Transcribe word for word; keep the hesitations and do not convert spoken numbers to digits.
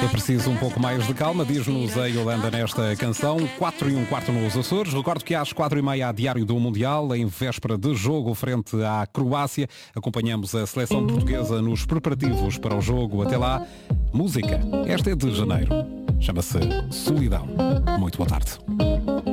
É preciso um pouco mais de calma, diz-nos a Yolanda nesta canção. quatro e um quarto nos Açores. Recordo que às quatro e meia há Diário do Mundial, em véspera de jogo frente à Croácia. Acompanhamos a seleção portuguesa nos preparativos para o jogo. Até lá, música. Esta é de janeiro. Chama-se Solidão. Muito boa tarde.